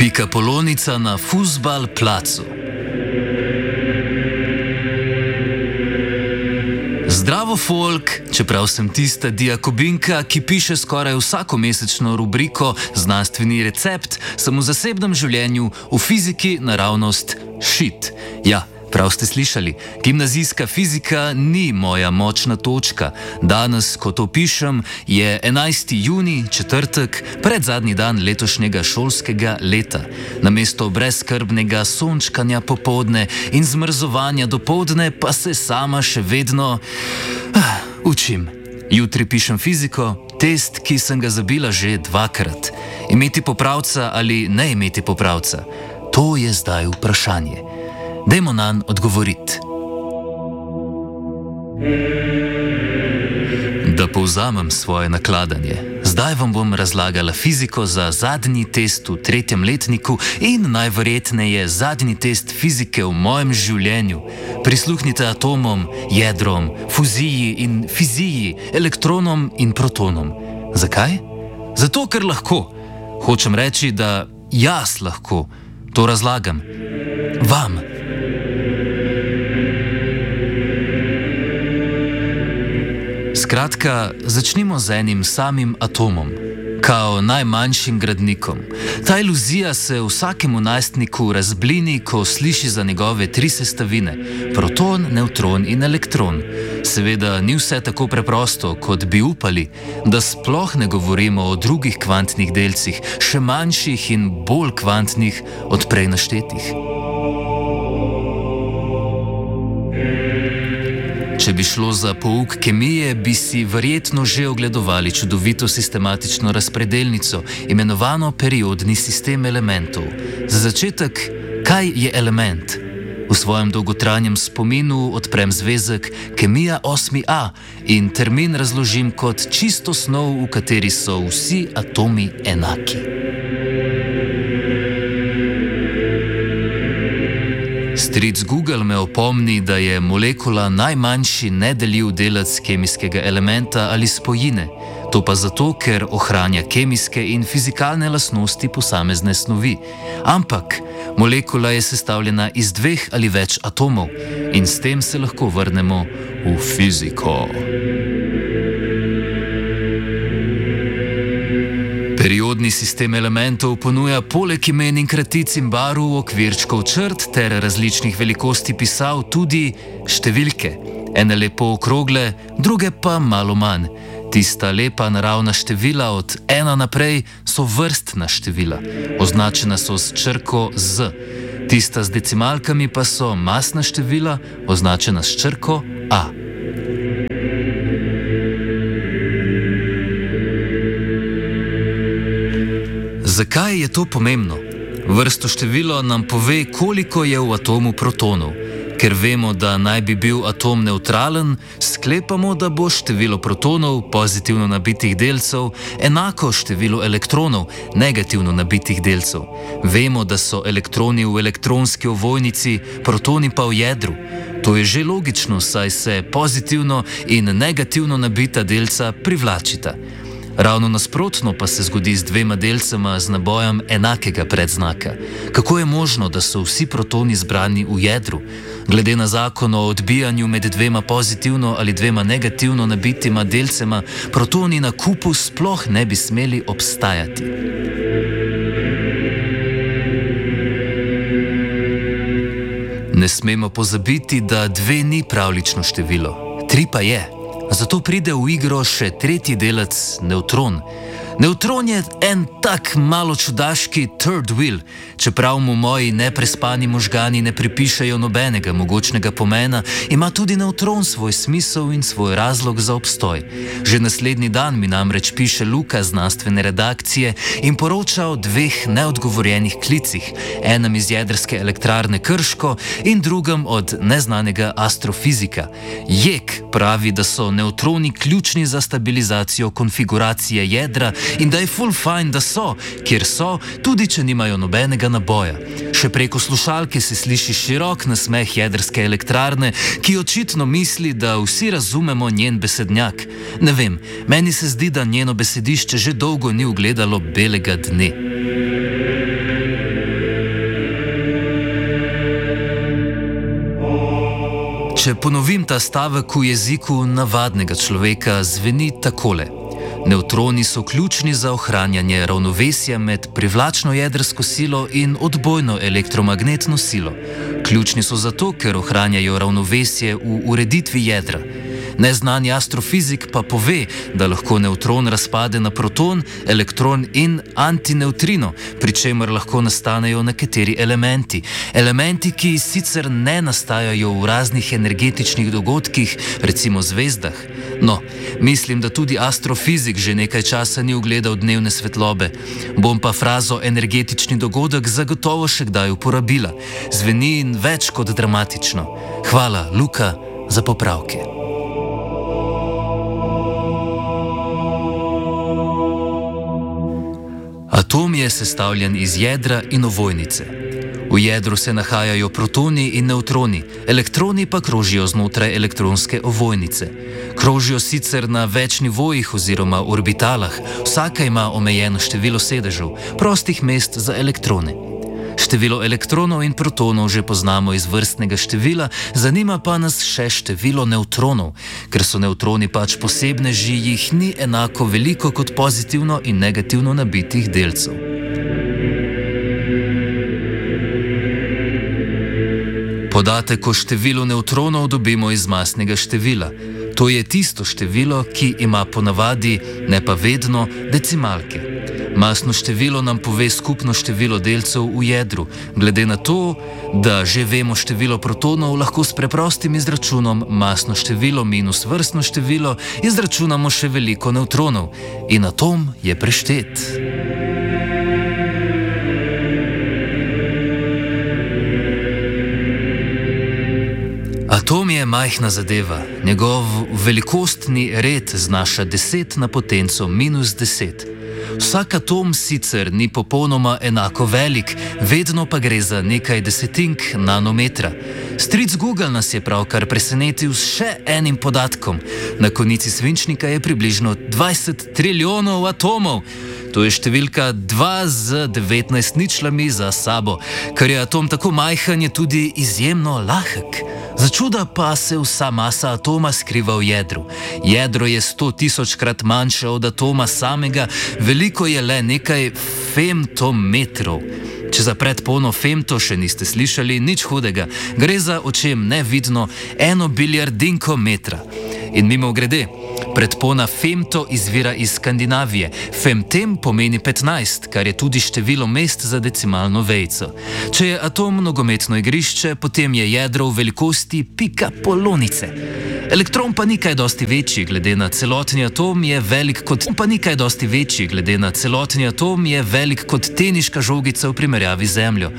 Pikapolonica na fuzbal placu. Zdravo, folk, čeprav sem tista diakobinka, ki piše skoraj vsakomesečno rubriko Znanstveni recept, sem v zasebnem življenju v fiziki naravnost shit. Ja, prav ste slišali, gimnazijska fizika ni moja močna točka. Danes, ko to pišem, je 11. junij, četrtek, predzadnji dan letošnjega šolskega leta. Namesto brezskrbnega sončkanja popoldne in zmrzovanja dopoldne pa se sama še vedno učim. Jutri pišem fiziko, test, ki sem ga zabila že 2-krat. Imeti popravca ali ne imeti popravca? To je zdaj vprašanje. Dajmo nanj odgovoriti. Da povzamem svoje nakladanje. Zdaj vam bom razlagala fiziko za zadnji test v 3. letniku in najverjetneje zadnji test fizike v mojem življenju. Prisluhnite atomom, jedrom, fuziji in fiziji, elektronom in protonom. Zakaj? Zato, ker lahko. Hočem reči, da jaz lahko. To razlagam. Vam. Skratka, začnimo z enim samim atomom, kao najmanjšim gradnikom. Ta iluzija se vsakemu najstniku razblini, ko sliši za njegove 3 sestavine: proton, nevtron in elektron. Seveda ni vse tako preprosto, kot bi upali, da sploh ne govorimo o drugih kvantnih delcih, še manjših in bolj kvantnih od prej naštetih. Če bi šlo za pouk kemije, bi si verjetno že ogledovali čudovito sistematično razpredelnico, imenovano periodni sistem elementov. Za začetek, kaj je element? V svojem dolgotrajnem spominu odprem zvezek Kemija 8a in termin razložim kot čisto snov, v kateri so vsi atomi enaki. Stric Google me opomni, da je molekula najmanjši nedeljiv delec kemijskega elementa ali spojine. To pa zato, ker ohranja kemijske in fizikalne lastnosti posamezne snovi. Ampak molekula je sestavljena iz 2 ali več atomov in s tem se lahko vrnemo v fiziko. Periodni sistem elementov ponuja poleg imen in kratic in barv, okvirčkov črt ter različnih velikosti pisav tudi številke. Ene lepo okrogle, druge pa malo manj. Tista lepa naravna števila od 1 naprej so vrstna števila. Označena so s črko Z. Tista z decimalkami pa so masna števila, označena s črko A. Zakaj je to pomembno? Vrsto število nam pove, koliko je v atomu protonov. Ker vemo, da naj bi bil atom nevtralen, sklepamo, da bo število protonov, pozitivno nabitih delcev, enako številu elektronov, negativno nabitih delcev. Vemo, da so elektroni v elektronski ovojnici, protoni pa v jedru. To je že logično, saj se pozitivno in negativno nabita delca privlačita. Ravno nasprotno pa se zgodi z 2 delcema z nabojem enakega predznaka. Kako je možno, da so vsi protoni zbrani v jedru? Glede na zakon o odbijanju med 2 pozitivno ali 2 negativno nabitima delcema, protoni na kupu sploh ne bi smeli obstajati. Ne smemo pozabiti, da 2 ni pravlično število, 3 pa je. Zato pride v igro še 3. delec, nevtron. Nevtron je en tak malo čudaški third wheel, čeprav mu moji neprespani možgani ne pripišejo nobenega mogočnega pomena, ima tudi nevtron svoj smisel in svoj razlog za obstoj. Že naslednji dan mi namreč piše Luka znanstvene redakcije in poroča o 2 neodgovorjenih klicih, enem iz jedrske elektrarne Krško in drugem od neznanega astrofizika. Jek pravi, da so nevtroni ključni za stabilizacijo konfiguracije jedra in da je full fine, da so, kjer so, tudi če nimajo nobenega naboja. Še preko slušalke se sliši širok nasmeh jedrske elektrarne, ki očitno misli, da vsi razumemo njen besednjak. Ne vem, meni se zdi, da njeno besedišče že dolgo ni ugledalo belega dne. Če ponovim ta stavek v jeziku navadnega človeka, zveni takole. Nevtroni so ključni za ohranjanje ravnovesja med privlačno jedrsko silo in odbojno elektromagnetno silo. Ključni so zato, ker ohranjajo ravnovesje v ureditvi jedra. Neznani astrofizik pa pove, da lahko nevtron razpade na proton, elektron in antinevtrino, pri čemer lahko nastanejo nekateri elementi. Elementi, ki sicer ne nastajajo v raznih energetičnih dogodkih, recimo zvezdah. No, mislim, da tudi astrofizik že nekaj časa ni ugledal dnevne svetlobe. Bom pa frazo energetični dogodek zagotovo še kdaj uporabila. Zveni več kot dramatično. Hvala, Luka, za popravke. Atom je sestavljen iz jedra in ovojnice. V jedru se nahajajo protoni in nevtroni, elektroni pa krožijo znotraj elektronske ovojnice. Krožijo sicer na več nivojih oziroma orbitalah, vsaka ima omejeno število sedežev, prostih mest za elektrone. Število elektronov in protonov že poznamo iz vrstnega števila, zanima pa nas še število nevtronov. Ker so nevtroni pač posebneži, jih ni enako veliko kot pozitivno in negativno nabitih delcev. Podatek o številu nevtronov dobimo iz masnega števila. To je tisto število, ki ima ponavadi, ne pa vedno, decimalke. Masno število nam pove skupno število delcev v jedru. Glede na to, da že vemo število protonov, lahko s preprostim izračunom masno število minus vrstno število izračunamo še veliko nevtronov. In atom je preštet. Atom je majhna zadeva. Njegov velikostni red znaša 10 na potenco minus 10. Vsak atom sicer ni popolnoma enako velik, vedno pa gre za nekaj desetink nanometra. Stric Google nas je pravkar presenetil s še enim podatkom. Na konici svinčnika je približno 20 trilijonov atomov. To je številka 2 z 19 ničlami za sabo. Ker je atom tako majhen, je tudi izjemno lahek. Začuda pa se vsa masa atoma skriva v jedru. Jedro je 100.000-krat manjše od atoma samega, veliko je le nekaj femtometrov. Če za predpono femto še niste slišali, nič hudega. Gre za očem nevidno 1 bilijardinko metra. In mimogrede, predpona femto izvira iz Skandinavije. Femtem pomeni 15, kar je tudi število mest za decimalno vejico. Če je atom nogometno igrišče, potem je jedro v velikosti pika polonice. Elektron pa ni kaj dosti večji, glede na celotni atom je velik kot teniška žogica v primerjavi z Zemljo.